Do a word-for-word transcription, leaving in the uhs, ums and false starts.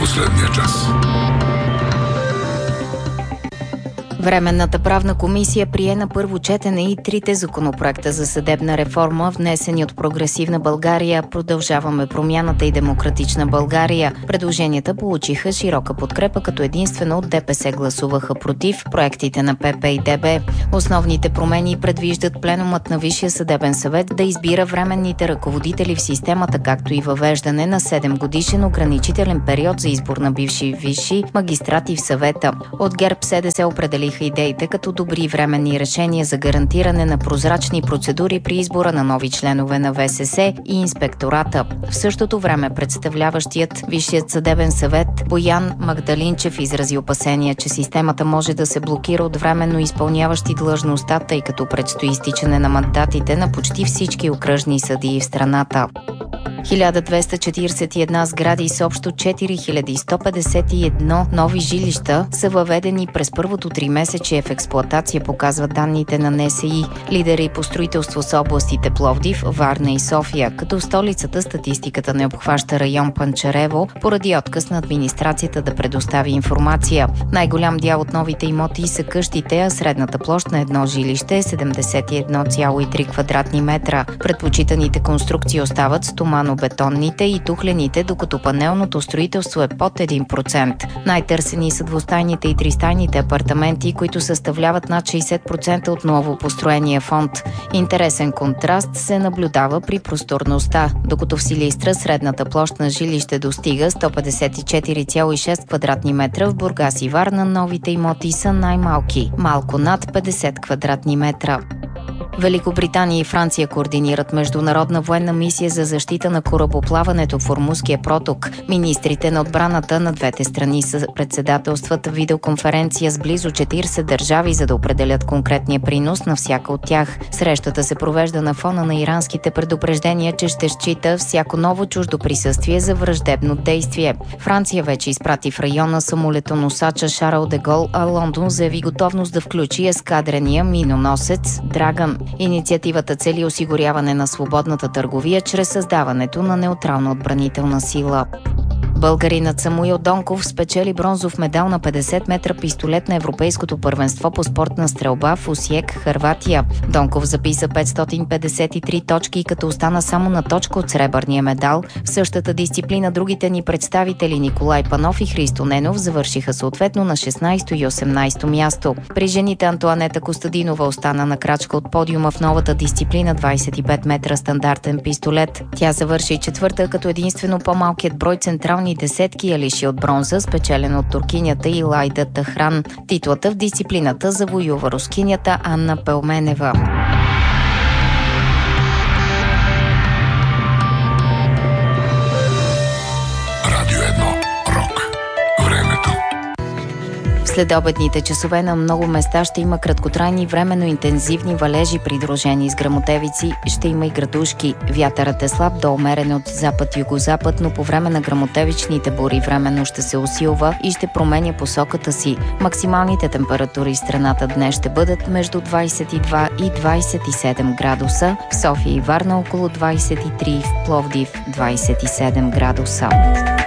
последния час. Временната правна комисия прие на първо четене и трите законопроекта за съдебна реформа, внесени от Прогресивна България, Продължаваме промяната и Демократична България. Предложенията получиха широка подкрепа, като единствено от ДПС гласуваха против проектите на ПП и ДБ. Основните промени предвиждат пленумът на Висшия съдебен съвет да избира временните ръководители в системата, както и въвеждане на седемгодишен ограничителен период за избор на бивши висши магистрати в съвета. От ГЕРБ СДС определиха идеите като добри временни решения за гарантиране на прозрачни процедури при избора на нови членове на ВСС и инспектората. В същото време представляващият Висшият съдебен съвет Боян Магдалинчев изрази опасения, че системата може да се блокира от временно изпълняващи длъжността, тъй като предстои изтичане на мандатите на почти всички окръжни съдии в страната. хиляда двеста четиридесет и една сгради с общо четири хиляди сто петдесет и едно нови жилища са въведени през първото тримесечие в експлоатация, показват данните на НСИ. Лидери по строителство с областите Пловдив, Варна и София, като в столицата статистиката не обхваща район Панчарево поради отказ на администрацията да предостави информация. Най-голям дял от новите имоти са къщите, а средната площ на едно жилище е седемдесет и едно цяло и три квадратни метра. Предпочитаните конструкции остават стомано бетонните и тухлените, докато панелното строителство е под един процент. Най-търсени са двустайните и тристайните апартаменти, които съставляват над шейсет процента от новопостроения фонд. Интересен контраст се наблюдава при просторността, докато в Силистра средната площ на жилище достига сто петдесет и четири цяло и шест квадратни метра, в Бургас и Варна новите имоти са най-малки, малко над петдесет квадратни метра. Великобритания и Франция координират международна военна мисия за защита на корабоплаването в Ормузския проток. Министрите на отбраната на двете страни са председателстват видеоконференция с близо четиридесет държави, за да определят конкретния принос на всяка от тях. Срещата се провежда на фона на иранските предупреждения, че ще счита всяко ново чуждо присъствие за враждебно действие. Франция вече изпрати в района самолетоносача Шарл де Гол, а Лондон заяви готовност да включи ескадрения миноносец Драган. Инициативата цели осигуряване на свободната търговия чрез създаването на неутрална отбранителна сила. Българинът Самуил Донков спечели бронзов медал на петдесет метра пистолет на Европейското първенство по спортна стрелба в Осиек, Хърватия. Донков записа петстотин петдесет и три точки, като остана само на точка от сребърния медал. В същата дисциплина другите ни представители Николай Панов и Христо Ненов завършиха съответно на шестнайсто и осемнайсто място. При жените Антоанета Костадинова остана на крачка от подиума в новата дисциплина двайсет и пет метра стандартен пистолет. Тя завърши четвърта, като единствено по-малкият брой централни десетки я лиши от бронза, спечелен от туркинята Илайда Тахран. Титлата в дисциплината завоюва рускинята Анна Пелменева. Радио едно. Рок. Времето. След обедните часове на много места ще има краткотрайни временно интензивни валежи, придружени с гръмотевици. Ще има и градушки. Вятърът е слаб до умерен от запад-югозапад, но по време на гръмотевичните бури временно ще се усилва и ще променя посоката си. Максималните температури в страната днес ще бъдат между двайсет и два и двайсет и седем градуса. В София и Варна около двайсет и три, в Пловдив двайсет и седем градуса.